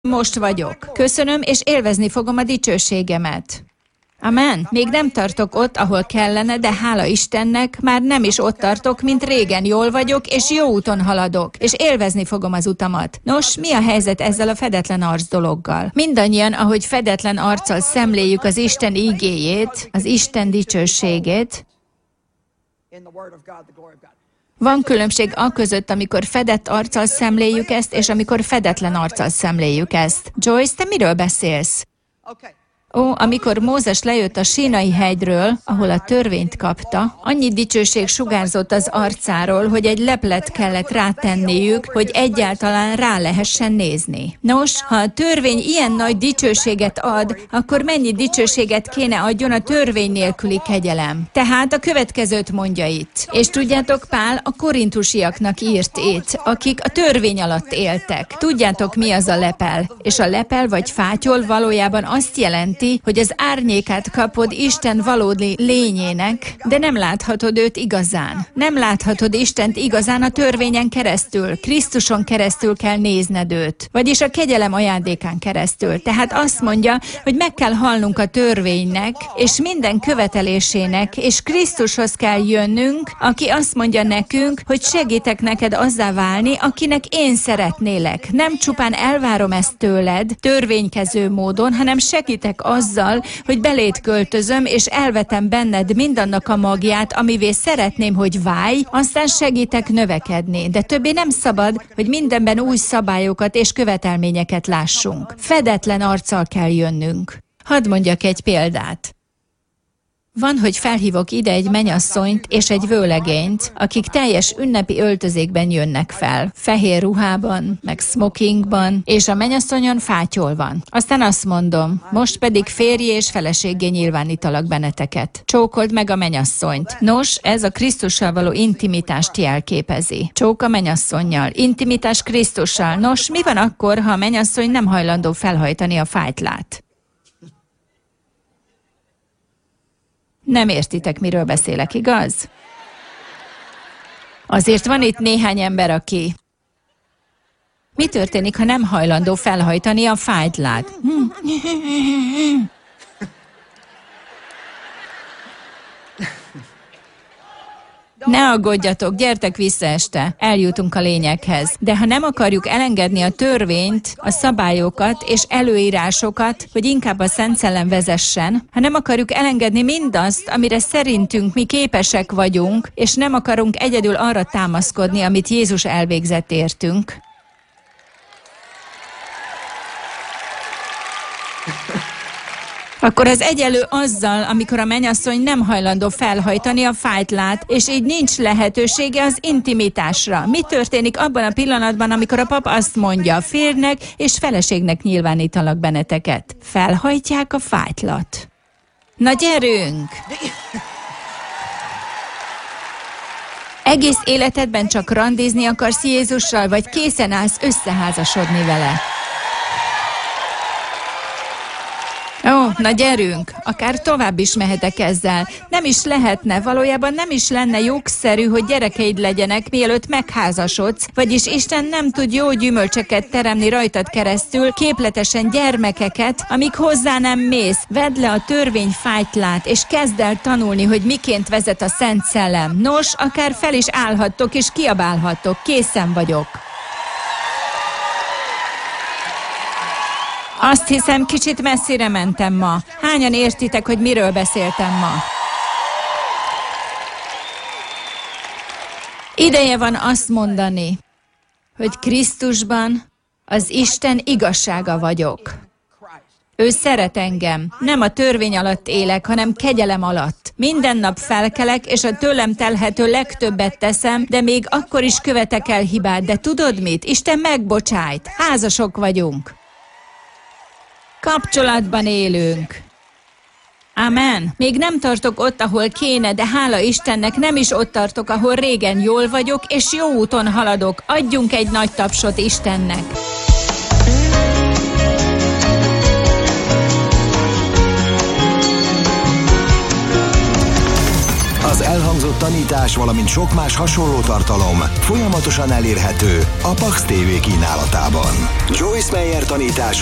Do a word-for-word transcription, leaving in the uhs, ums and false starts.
Most vagyok. Köszönöm, és élvezni fogom a dicsőségemet. Amen. Még nem tartok ott, ahol kellene, de hála Istennek, már nem is ott tartok, mint régen. Jól vagyok, és jó úton haladok, és élvezni fogom az utamat. Nos, mi a helyzet ezzel a fedetlen arc dologgal? Mindannyian, ahogy fedetlen arccal szemléljük az Isten ígéjét, az Isten dicsőségét, van különbség aközött, amikor fedett arccal szemléljük ezt, és amikor fedetlen arccal szemléljük ezt. Joyce, te miről beszélsz? Ó, amikor Mózes lejött a Sínai hegyről, ahol a törvényt kapta, annyi dicsőség sugárzott az arcáról, hogy egy leplet kellett rátenniük, hogy egyáltalán rá lehessen nézni. Nos, ha a törvény ilyen nagy dicsőséget ad, akkor mennyi dicsőséget kéne adjon a törvény nélküli kegyelem? Tehát a következőt mondja itt. És tudjátok, Pál a korintusiaknak írt itt, akik a törvény alatt éltek. Tudjátok, mi az a lepel? És a lepel vagy fátyol valójában azt jelenti, hogy az árnyékát kapod Isten valódi lényének, de nem láthatod őt igazán. Nem láthatod Istent igazán a törvényen keresztül. Krisztuson keresztül kell nézned őt. Vagyis a kegyelem ajándékán keresztül. Tehát azt mondja, hogy meg kell halnunk a törvénynek, és minden követelésének, és Krisztushoz kell jönnünk, aki azt mondja nekünk, hogy segítek neked azzá válni, akinek én szeretnélek. Nem csupán elvárom ezt tőled, törvénykező módon, hanem segítek azzal, hogy beléd költözöm, és elvetem benned mindannak a magját, amivé szeretném, hogy válj, aztán segítek növekedni. De többé nem szabad, hogy mindenben új szabályokat és követelményeket lássunk. Fedetlen arccal kell jönnünk. Hadd mondjak egy példát. Van, hogy felhívok ide egy mennyasszonyt és egy vőlegényt, akik teljes ünnepi öltözékben jönnek fel. Fehér ruhában, meg smokingban, és a mennyasszonyon fátyol van. Aztán azt mondom, most pedig férj és feleséggé nyilvánítalak benneteket. Csókold meg a mennyasszonyt. Nos, ez a Krisztussal való intimitást jelképezi. Csók a mennyasszonnyal. Intimitás Krisztussal. Nos, mi van akkor, ha a mennyasszony nem hajlandó felhajtani a fátylát? Nem értitek, miről beszélek, igaz? Azért van itt néhány ember, aki... Mi történik, ha nem hajlandó felhajtani a fátylát? Ne aggódjatok, gyertek vissza este, eljutunk a lényeghez. De ha nem akarjuk elengedni a törvényt, a szabályokat és előírásokat, hogy inkább a Szent Szellem vezessen, ha nem akarjuk elengedni mindazt, amire szerintünk mi képesek vagyunk, és nem akarunk egyedül arra támaszkodni, amit Jézus elvégzett értünk, akkor ez egyenlő azzal, amikor a mennyasszony nem hajlandó felhajtani a fátylát, és így nincs lehetősége az intimitásra. Mi történik abban a pillanatban, amikor a pap azt mondja, férjnek és feleségnek nyilvánítalak benneteket? Felhajtják a fátylat. Na gyerünk! Egész életedben csak randizni akarsz Jézussal, vagy készen állsz összeházasodni vele? Ó, na gyerünk, akár tovább is mehetek ezzel. Nem is lehetne, valójában nem is lenne jogszerű, hogy gyerekeid legyenek, mielőtt megházasodsz, vagyis Isten nem tud jó gyümölcsöket teremni rajtad keresztül, képletesen gyermekeket, amíg hozzá nem mész. Vedd le a törvény fátylát, és kezd el tanulni, hogy miként vezet a Szent Szellem. Nos, akár fel is állhattok, és kiabálhattok, készen vagyok. Azt hiszem, kicsit messzire mentem ma. Hányan értitek, hogy miről beszéltem ma? Ideje van azt mondani, hogy Krisztusban az Isten igazsága vagyok. Ő szeret engem. Nem a törvény alatt élek, hanem kegyelem alatt. Minden nap felkelek, és a tőlem telhető legtöbbet teszem, de még akkor is követek el hibát. De tudod mit? Isten megbocsájt. Házasok vagyunk. Kapcsolatban élünk. Amen. Még nem tartok ott, ahol kéne, de hála Istennek nem is ott tartok, ahol régen jól vagyok, és jó úton haladok. Adjunk egy nagy tapsot Istennek. Az elhangzott tanítás, valamint sok más hasonló tartalom folyamatosan elérhető a Pax té vé kínálatában. Joyce Meyer tanítás